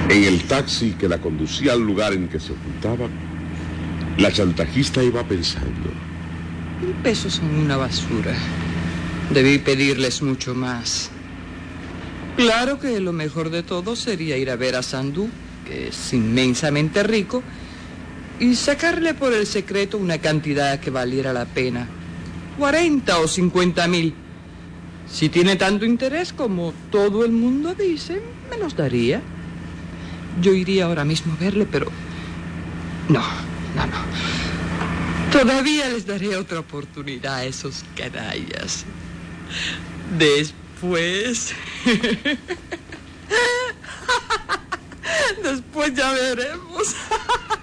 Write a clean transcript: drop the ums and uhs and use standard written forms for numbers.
En el taxi que la conducía al lugar en que se ocultaba, la chantajista iba pensando: 1,000 pesos son una basura. Debí pedirles mucho más. Claro que lo mejor de todo sería ir a ver a Sandú, que es inmensamente rico, y sacarle por el secreto una cantidad que valiera la pena. 40 o 50,000. Si tiene tanto interés como todo el mundo dice, me los daría. Yo iría ahora mismo a verle, pero... No. Todavía les daré otra oportunidad a esos canallas. Después... Después ya veremos.